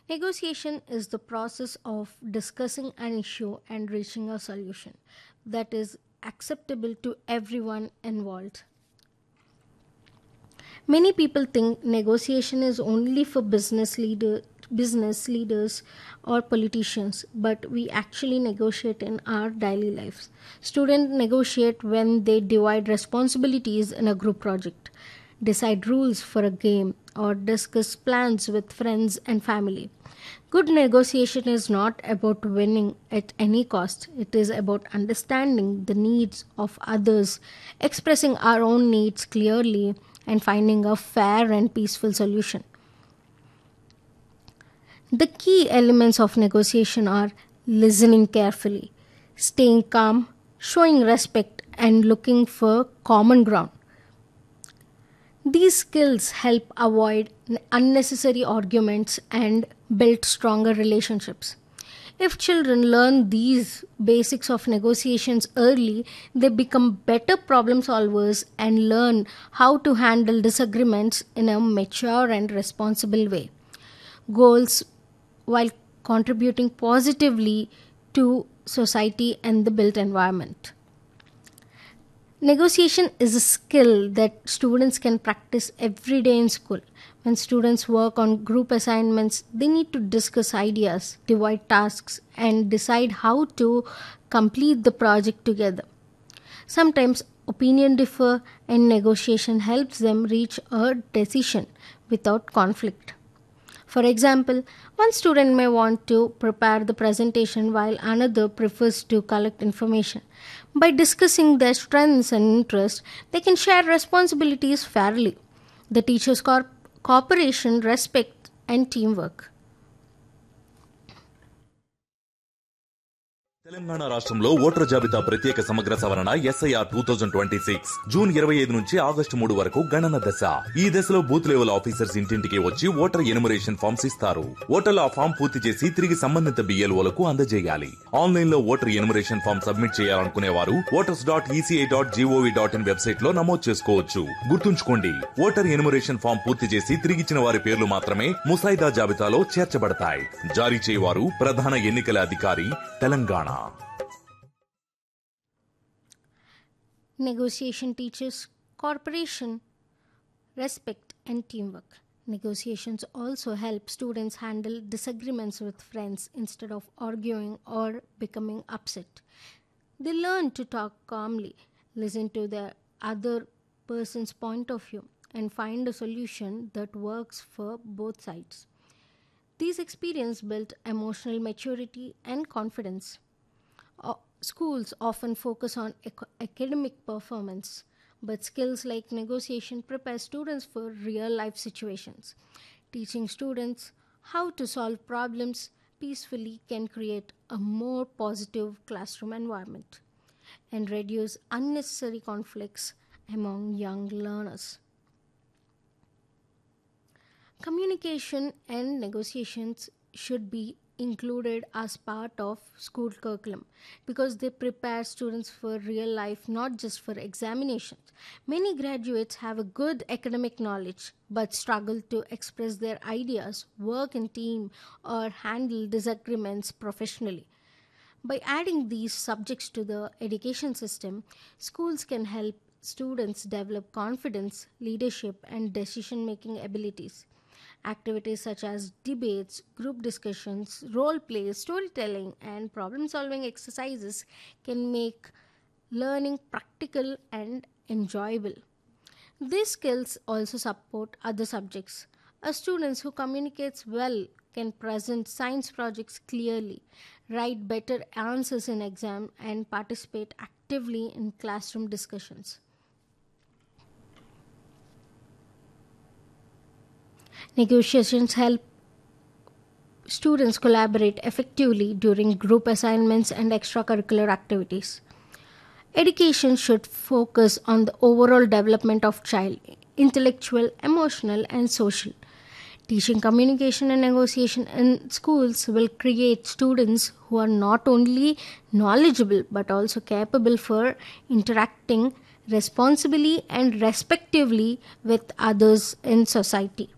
Negotiation is the process of discussing an issue and reaching a solution that is acceptable to everyone involved. Many people think negotiation is only for business leaders or politicians, but we actually negotiate in our daily lives. Students negotiate when they divide responsibilities in a group project, decide rules for a game, or discuss plans with friends and family. Good negotiation is not about winning at any cost. It is about understanding the needs of others, expressing our own needs clearly, and finding a fair and peaceful solution. The key elements of negotiation are listening carefully, staying calm, showing respect, and looking for common ground. These skills help avoid unnecessary arguments and build stronger relationships. If children learn these basics of negotiations early, they become better problem solvers and learn how to handle disagreements in a mature and responsible way. Goals while contributing positively to society and the built environment. Negotiation is a skill that students can practice every day in school. When students work on group assignments, they need to discuss ideas, divide tasks, and decide how to complete the project together. Sometimes opinion differ and negotiation helps them reach a decision without conflict. For example, one student may want to prepare the presentation while another prefers to collect information. By discussing their strengths and interests, they can share responsibilities fairly. The teacher's cooperation, respect, and teamwork. Telangana రాష్ట్రంలో voter జాబితా ప్రత్యేక సమగ్ర సవరణ SIR 2026 June 25 నుంచి August 3 వరకు గణన దశ. ఈ దశలో బూత్ లెవెల్ ఆఫీసర్స్ ఇంటింటికి వచ్చి ఓటర్ ఎన్యుమరేషన్ ఫామ్స్ ఇస్తారు. ఓటర్లు ఆ ఫామ్ పూర్తి చేసి తిరిగి సంబంధిత బిఎల్ఓలకు అందజేయాలి. ఆన్లైన్ లో ఓటర్ ఎన్యుమరేషన్ ఫామ్ సబ్మిట్ చేయాలనుకునే వారు voters.eci.gov.in వెబ్సైట్ లో నమోదు చేసుకోవచ్చు. గుర్తుంచుకోండి, ఓటర్ ఎన్యుమరేషన్ ఫామ్ పూర్తి చేసి తిరిగిచ్చిన వారి పేర్లు మాత్రమే ముసాయిదా జాబితాలో చేర్చబడతాయి. జారీ చేయవారు ప్రధాన ఎన్నికల అధికారి, Telangana. Negotiation teaches cooperation, respect, and teamwork. Negotiations also help students handle disagreements with friends instead of arguing or becoming upset. They learn to talk calmly, listen to the other person's point of view, and find a solution that works for both sides. These experiences build emotional maturity and confidence. Schools often focus on academic performance, but skills like negotiation prepare students for real life situations. Teaching students how to solve problems peacefully can create a more positive classroom environment and reduce unnecessary conflicts among young learners. Communication and negotiations should be included as part of school curriculum because they prepare students for real life, not just for examinations. Many graduates have a good academic knowledge but struggle to express their ideas, work in team, or handle disagreements professionally. By adding these subjects to the education system, schools can help students develop confidence, leadership, and decision making abilities. Activities such as debates, group discussions, role plays, storytelling, and problem solving exercises can make learning practical and enjoyable. These skills also support other subjects. A student who communicates well can present science projects clearly, write better answers in exam, and participate actively in classroom discussions. Negotiations help students collaborate effectively during group assignments and extracurricular activities. Education should focus on the overall development of child, intellectual, emotional, and social. Teaching communication and negotiation in schools will create students who are not only knowledgeable but also capable for interacting responsibly and respectively with others in society.